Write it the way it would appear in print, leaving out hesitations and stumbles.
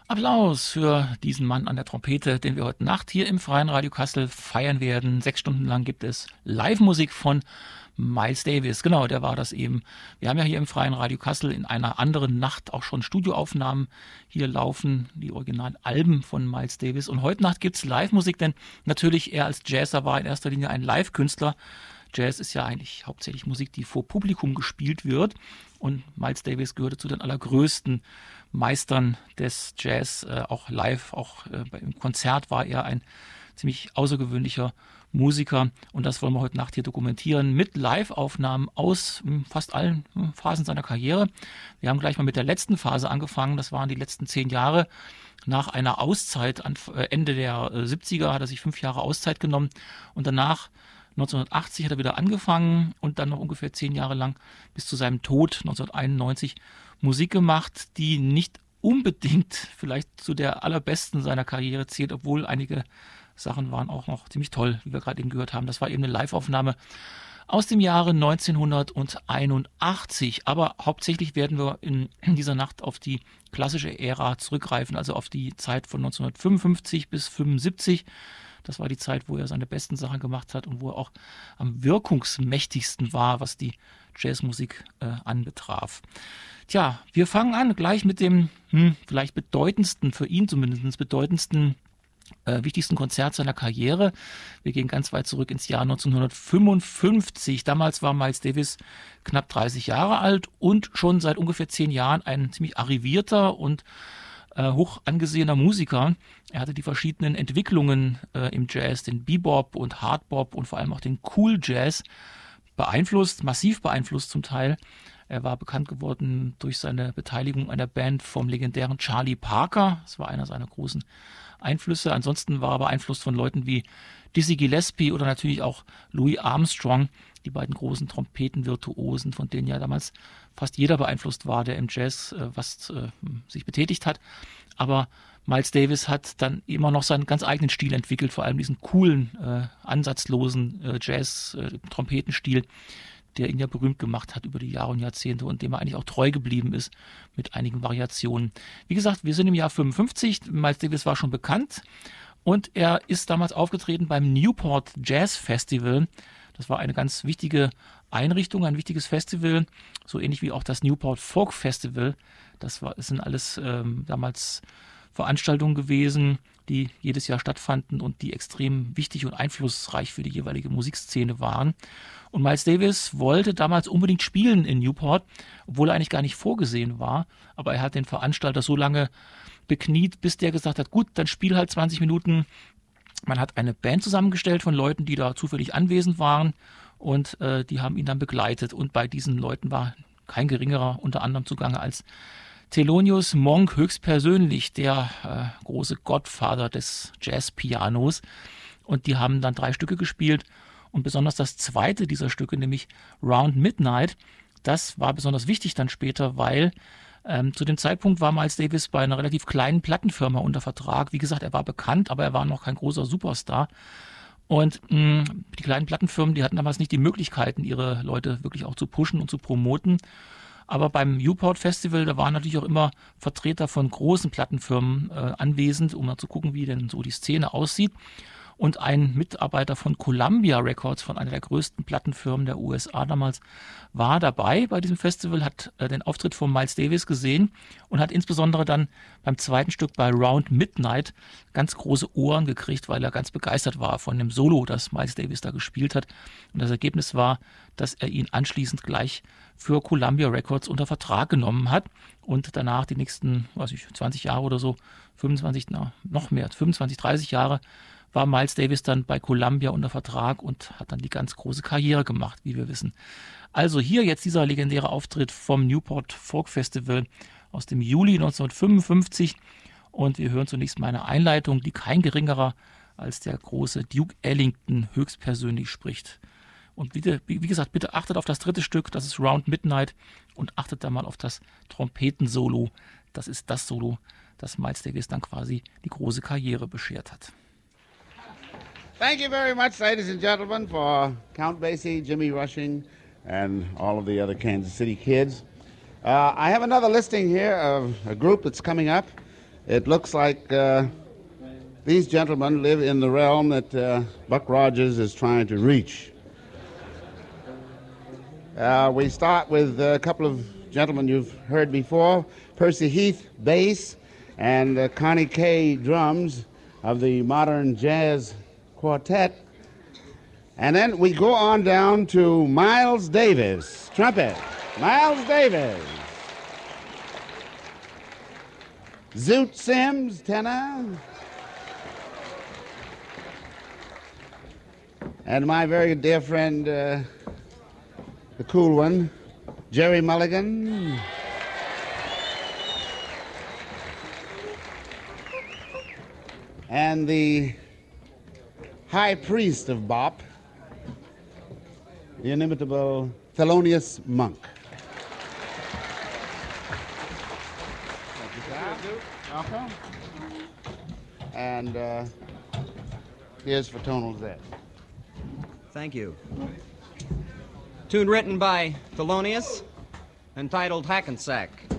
Applaus für diesen Mann an der Trompete, den wir heute Nacht hier im Freien Radio Kassel feiern werden. 6 Stunden lang gibt es Live-Musik von Miles Davis. Genau, der war das eben. Wir haben ja hier im Freien Radio Kassel in einer anderen Nacht auch schon Studioaufnahmen. Hier laufen die originalen Alben von Miles Davis. Und heute Nacht gibt's Live-Musik, denn natürlich er als Jazzer war in erster Linie ein Live-Künstler. Jazz ist ja eigentlich hauptsächlich Musik, die vor Publikum gespielt wird. Und Miles Davis gehörte zu den allergrößten Meistern des Jazz, auch live, auch im Konzert war er ein ziemlich außergewöhnlicher Musiker. Und das wollen wir heute Nacht hier dokumentieren mit Live-Aufnahmen aus fast allen Phasen seiner Karriere. Wir haben gleich mal mit der letzten Phase angefangen. Das waren die letzten 10 Jahre. Nach einer Auszeit, Ende der 70er, hat er sich 5 Jahre Auszeit genommen und danach 1980 hat er wieder angefangen und dann noch ungefähr 10 Jahre lang bis zu seinem Tod 1991 Musik gemacht, die nicht unbedingt vielleicht zu der allerbesten seiner Karriere zählt, obwohl einige Sachen waren auch noch ziemlich toll, wie wir gerade eben gehört haben. Das war eben eine Live-Aufnahme aus dem Jahre 1981. Aber hauptsächlich werden wir in dieser Nacht auf die klassische Ära zurückgreifen, also auf die Zeit von 1955 bis 1975. Das war die Zeit, wo er seine besten Sachen gemacht hat und wo er auch am wirkungsmächtigsten war, was die Jazzmusik anbetraf. Tja, wir fangen an gleich mit dem vielleicht bedeutendsten, für ihn zumindest bedeutendsten, wichtigsten Konzert seiner Karriere. Wir gehen ganz weit zurück ins Jahr 1955. Damals war Miles Davis knapp 30 Jahre alt und schon seit ungefähr 10 Jahren ein ziemlich arrivierter und hoch angesehener Musiker. Er hatte die verschiedenen Entwicklungen im Jazz, den Bebop und Hardbop und vor allem auch den Cool Jazz beeinflusst, massiv beeinflusst zum Teil. Er war bekannt geworden durch seine Beteiligung an der Band vom legendären Charlie Parker. Das war einer seiner großen Einflüsse. Ansonsten war er beeinflusst von Leuten wie Dizzy Gillespie oder natürlich auch Louis Armstrong, die beiden großen Trompetenvirtuosen, von denen ja damals fast jeder beeinflusst war, der im Jazz sich betätigt hat. Aber Miles Davis hat dann immer noch seinen ganz eigenen Stil entwickelt, vor allem diesen coolen, ansatzlosen Jazz-Trompetenstil, der ihn ja berühmt gemacht hat über die Jahre und Jahrzehnte und dem er eigentlich auch treu geblieben ist mit einigen Variationen. Wie gesagt, wir sind im Jahr 55, Miles Davis war schon bekannt und er ist damals aufgetreten beim Newport Jazz Festival. Das war eine ganz wichtige Einrichtung, ein wichtiges Festival, so ähnlich wie auch das Newport Folk Festival. Das sind alles damals Veranstaltungen gewesen, die jedes Jahr stattfanden und die extrem wichtig und einflussreich für die jeweilige Musikszene waren. Und Miles Davis wollte damals unbedingt spielen in Newport, obwohl er eigentlich gar nicht vorgesehen war. Aber er hat den Veranstalter so lange bekniet, bis der gesagt hat, gut, dann spiel halt 20 Minuten. Man hat eine Band zusammengestellt von Leuten, die da zufällig anwesend waren und die haben ihn dann begleitet. Und bei diesen Leuten war kein geringerer unter anderem zugange als Thelonious Monk höchstpersönlich, der große Godfather des Jazz-Pianos. Und die haben dann 3 Stücke gespielt. Und besonders das zweite dieser Stücke, nämlich Round Midnight, das war besonders wichtig dann später, weil zu dem Zeitpunkt war Miles Davis bei einer relativ kleinen Plattenfirma unter Vertrag. Wie gesagt, er war bekannt, aber er war noch kein großer Superstar. Und die kleinen Plattenfirmen, die hatten damals nicht die Möglichkeiten, ihre Leute wirklich auch zu pushen und zu promoten. Aber beim Newport Festival, da waren natürlich auch immer Vertreter von großen Plattenfirmen anwesend, um mal zu gucken, wie denn so die Szene aussieht. Und ein Mitarbeiter von Columbia Records, von einer der größten Plattenfirmen der USA damals, war dabei bei diesem Festival, hat den Auftritt von Miles Davis gesehen und hat insbesondere dann beim zweiten Stück bei Round Midnight ganz große Ohren gekriegt, weil er ganz begeistert war von dem Solo, das Miles Davis da gespielt hat. Und das Ergebnis war, dass er ihn anschließend gleich für Columbia Records unter Vertrag genommen hat und danach die nächsten, 20 Jahre oder so, 25, 30 Jahre war Miles Davis dann bei Columbia unter Vertrag und hat dann die ganz große Karriere gemacht, wie wir wissen. Also hier jetzt dieser legendäre Auftritt vom Newport Folk Festival aus dem Juli 1955 und wir hören zunächst mal eine Einleitung, die kein geringerer als der große Duke Ellington höchstpersönlich spricht. Und bitte, wie gesagt, bitte achtet auf das dritte Stück, das ist Round Midnight und achtet da mal auf das Trompetensolo. Das ist das Solo, das Miles Davis dann quasi die große Karriere beschert hat. Thank you very much, ladies and gentlemen, for Count Basie, Jimmy Rushing, and all of the other Kansas City kids. I have another listing here of a group that's coming up. It looks like these gentlemen live in the realm that Buck Rogers is trying to reach. We start with a couple of gentlemen you've heard before, Percy Heath, bass, and Connie Kay, drums of the Modern Jazz Quartet. And then we go on down to Miles Davis, trumpet. Miles Davis. Zoot Sims, tenor. And my very dear friend, the cool one, Jerry Mulligan. And the high priest of bop, the inimitable Thelonious Monk. Welcome. And here's for Tonal Zed. Thank you. Tune written by Thelonious, entitled Hackensack.